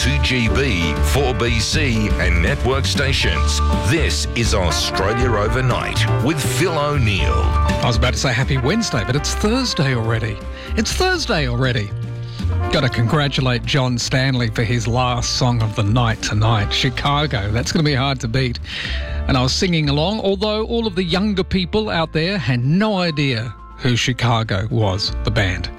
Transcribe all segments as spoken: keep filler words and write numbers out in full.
two G B, four B C and network stations. This is Australia Overnight with Phil O'Neill. I was about to say happy Wednesday, but it's Thursday already. It's Thursday already. Got to congratulate John Stanley for his last song of the night tonight, Chicago. That's going to be hard to beat. And I was singing along, although all of the younger people out there had no idea who Chicago was, the band.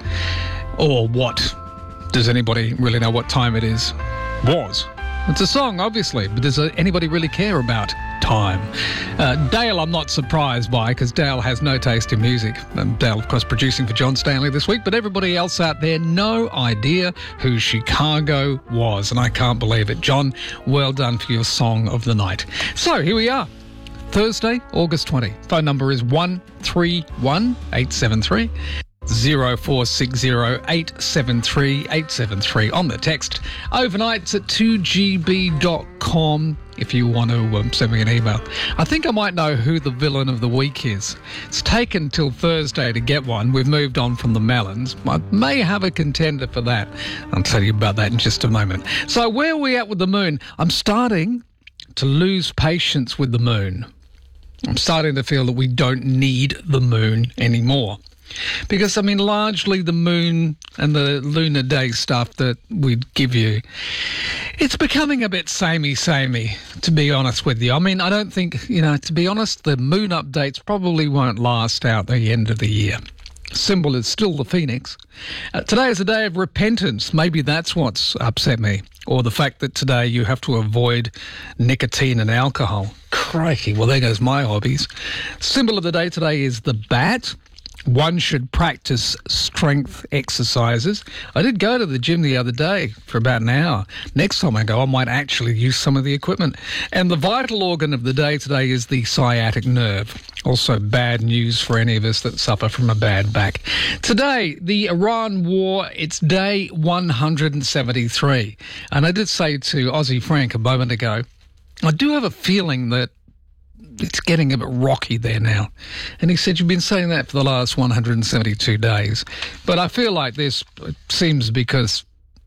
Or what. Does anybody really know what time it is? Was. It's a song, obviously, but does anybody really care about time? Uh, Dale, I'm not surprised by, because Dale has no taste in music. And Dale, of course, producing for John Stanley this week, but everybody else out there, no idea who Chicago was. And I can't believe it. John, well done for your song of the night. So, here we are. Thursday, August twentieth. Phone number is one three one eight seven three. zero four six zero eight seven three eight seven three. On the text, overnights at two G B dot com if you want to um, send me an email. I think I might know who the villain of the week is. It's taken till Thursday to get one. We've moved on from the Mellons. I may have a contender for that. I'll tell you about that in just a moment. So where are we at with the moon? I'm starting to lose patience with the moon. I'm starting to feel that we don't need the moon anymore. Because, I mean, largely the moon and the lunar day stuff that we'd give you, it's becoming a bit samey-samey, to be honest with you. I mean, I don't think, you know, to be honest, the moon updates probably won't last out the end of the year. Symbol is still the phoenix. Uh, today is a day of repentance. Maybe that's what's upset me. Or the fact that today you have to avoid nicotine and alcohol. Crikey, well, there goes my hobbies. Symbol of the day today is the bat. One should practice strength exercises. I did go to the gym the other day for about an hour. Next time I go, I might actually use some of the equipment. And the vital organ of the day today is the sciatic nerve. Also bad news for any of us that suffer from a bad back. Today, the Iran war, it's day one hundred seventy-three. And I did say to Aussie Frank a moment ago, I do have a feeling that it's getting a bit rocky there now. And he said, you've been saying that for the last one hundred seventy-two days. But I feel like this seems because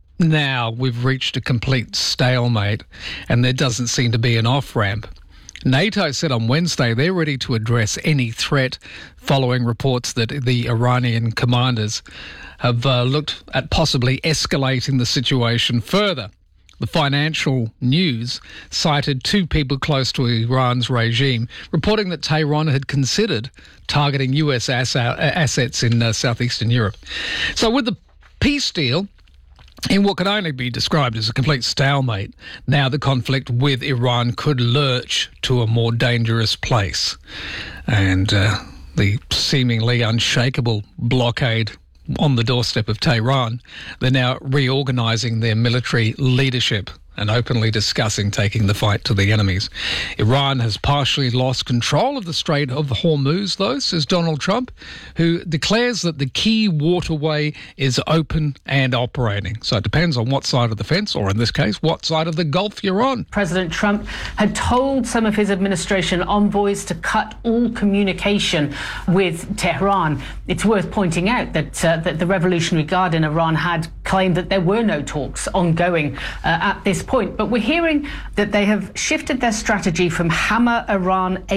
now we've reached a complete stalemate and there doesn't seem to be an off-ramp. NATO said on Wednesday they're ready to address any threat following reports that the Iranian commanders have uh, looked at possibly escalating the situation further. The Financial News cited two people close to Iran's regime reporting that Tehran had considered targeting U S ass- assets in uh, southeastern Europe. So with the peace deal, in what can only be described as a complete stalemate, now the conflict with Iran could lurch to a more dangerous place. And uh, the seemingly unshakable blockade on the doorstep of Tehran, they're now reorganising their military leadership and openly discussing taking the fight to the enemies. Iran has partially lost control of the Strait of Hormuz, though, says Donald Trump, who declares that the key waterway is open and operating. So it depends on what side of the fence, or in this case, what side of the Gulf you're on. President Trump had told some of his administration envoys to cut all communication with Tehran. It's worth pointing out that, uh, that the Revolutionary Guard in Iran had claimed that there were no talks ongoing uh, at this point. But we're hearing that they have shifted their strategy from hammer Iran